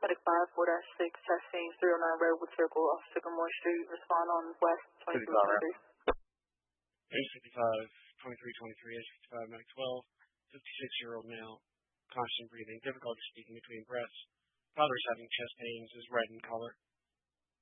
Paramedic 5, 4-6, testing 309 Redwood Circle off Sycamore Street. Respond on West 2323. 855, 2323, 855, Medic 12, 56-year-old male, constant breathing, difficulty speaking between breaths. Father is having chest pains, is red in color.